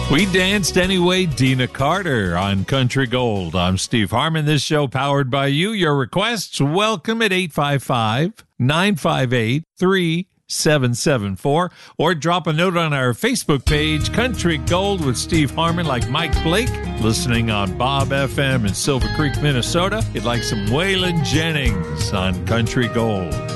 We danced anyway, Dina Carter on Country Gold. I'm Steve Harmon. This show powered by you. Your requests welcome at 855-958-3774 or drop a note on our Facebook page, Country Gold with Steve Harmon, like Mike Blake, listening on Bob FM in Silver Creek, Minnesota. He'd like some Waylon Jennings on Country Gold.